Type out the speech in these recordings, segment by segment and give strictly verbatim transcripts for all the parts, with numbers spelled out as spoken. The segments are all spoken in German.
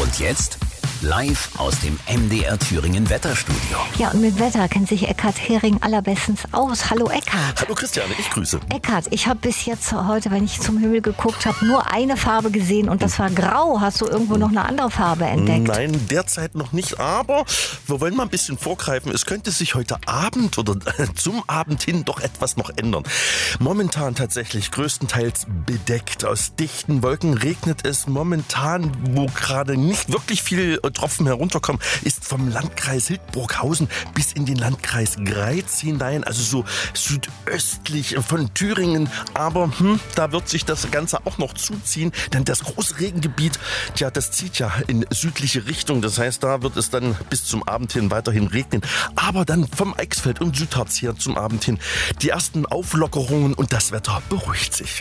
Und jetzt live aus dem M D R Thüringen Wetterstudio. Ja, und mit Wetter kennt sich Eckhard Hering allerbestens aus. Hallo Eckhard. Hallo Christiane, ich grüße. Eckhard, ich habe bis jetzt heute, wenn ich zum Himmel geguckt habe, nur eine Farbe gesehen und das war grau. Hast du irgendwo noch eine andere Farbe entdeckt? Nein, derzeit noch nicht, aber wir wollen mal ein bisschen vorgreifen. Es könnte sich heute Abend oder zum Abend hin doch etwas noch ändern. Momentan tatsächlich größtenteils bedeckt. Aus dichten Wolken regnet es momentan, wo gerade nicht wirklich viel Tropfen herunterkommen, ist vom Landkreis Hildburghausen bis in den Landkreis Greiz hinein, also so südöstlich von Thüringen. Aber hm, da wird sich das Ganze auch noch zuziehen, denn das große Regengebiet, tja, das zieht ja in südliche Richtung. Das heißt, da wird es dann bis zum Abend hin weiterhin regnen. Aber dann vom Eichsfeld und Südharz her zum Abend hin die ersten Auflockerungen und das Wetter beruhigt sich.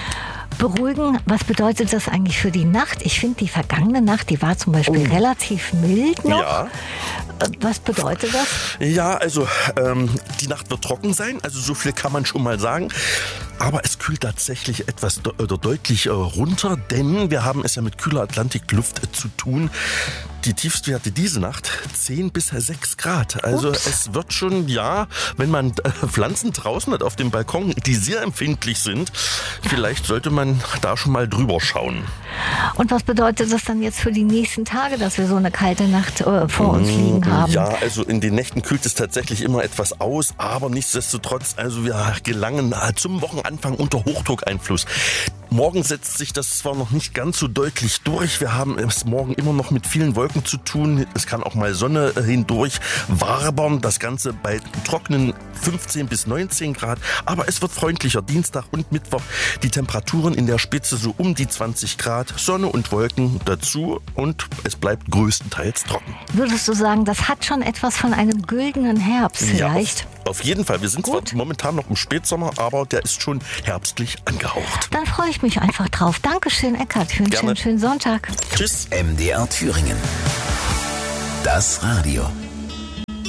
Beruhigen, was bedeutet das eigentlich für die Nacht? Ich finde, die vergangene Nacht, die war zum Beispiel oh. relativ mild noch. Ja. Was bedeutet das? Ja, also ähm, die Nacht wird trocken sein, also so viel kann man schon mal sagen. Aber es kühlt tatsächlich etwas de- oder deutlich äh, runter, denn wir haben es ja mit kühler Atlantikluft äh, zu tun. Die Tiefstwerte diese Nacht zehn bis sechs Grad. Also Ups. Es wird schon, ja, wenn man äh, Pflanzen draußen hat auf dem Balkon, die sehr empfindlich sind, vielleicht sollte man da schon mal drüber schauen. Und was bedeutet das dann jetzt für die nächsten Tage, dass wir so eine kalte Nacht äh, vor uns liegen haben? Ja, also in den Nächten kühlt es tatsächlich immer etwas aus, aber nichtsdestotrotz, also wir gelangen zum Wochenanfang unter Hochdruckeinfluss. Morgen setzt sich das zwar noch nicht ganz so deutlich durch. Wir haben es morgen immer noch mit vielen Wolken zu tun. Es kann auch mal Sonne hindurch wabern. Das Ganze bei trockenen fünfzehn bis neunzehn Grad. Aber es wird freundlicher. Dienstag und Mittwoch die Temperaturen in der Spitze so um die zwanzig Grad. Sonne und Wolken dazu und es bleibt größtenteils trocken. Würdest du sagen, das hat schon etwas von einem güldenen Herbst vielleicht? Ja, auf, auf jeden Fall. Wir sind Gut. zwar momentan noch im Spätsommer, aber der ist schon herbstlich angehaucht. Dann freue ich mich einfach drauf. Dankeschön, Eckhard. Für einen schönen, schönen Sonntag. Tschüss. M D R Thüringen. Das Radio.